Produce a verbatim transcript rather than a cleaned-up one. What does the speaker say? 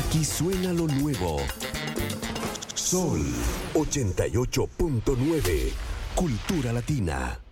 Aquí suena lo nuevo. Sol ochenta y ocho punto nueve. Cultura Latina.